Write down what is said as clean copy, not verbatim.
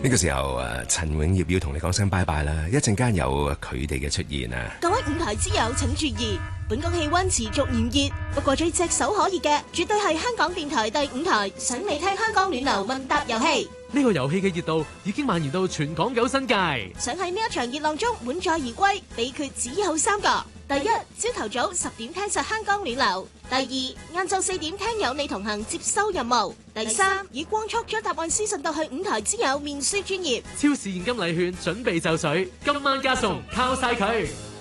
呢個時候陳永業要同你講聲拜拜啦，一陣間有佢哋嘅出現啊！ 各位五台之友請注意，本港氣溫持續炎熱，不過最炙手可熱嘅絕對係香港電台第5台，想你聽香港暖流問答遊戲。 呢個遊戲嘅熱度已經蔓延到全港9新界， 想喺呢一場熱浪中滿載而歸，秘訣只有3個：第一，朝頭早10點聽實香港暖流；第二，晏晝4點聽有你同行接收任務；第三，以光速將答案私信到去五台之友面書專頁。 超市現金禮券準備就緒，今晚加送，靠晒佢。